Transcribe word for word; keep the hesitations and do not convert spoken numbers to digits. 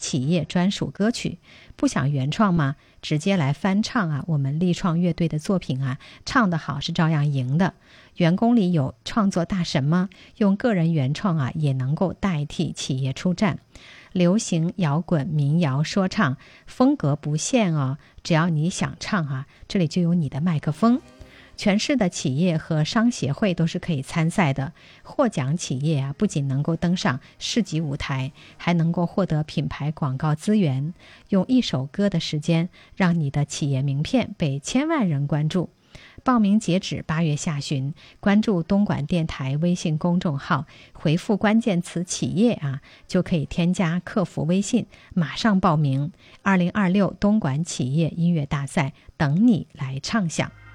企业专属歌曲。不想原创吗？直接来翻唱啊，我们力创乐队的作品啊，唱得好是照样赢的。员工里有创作大神吗？用个人原创啊，也能够代替企业出战。流行、摇滚、民谣、说唱，风格不限哦，只要你想唱啊，这里就有你的麦克风。全市的企业和商协会都是可以参赛的，获奖企业啊，不仅能够登上市级舞台，还能够获得品牌广告资源，用一首歌的时间，让你的企业名片被千万人关注。报名截止八月下旬，关注东莞电台微信公众号，回复关键词企业啊，就可以添加客服微信，马上报名。二零二六东莞企业音乐大赛等你来唱响。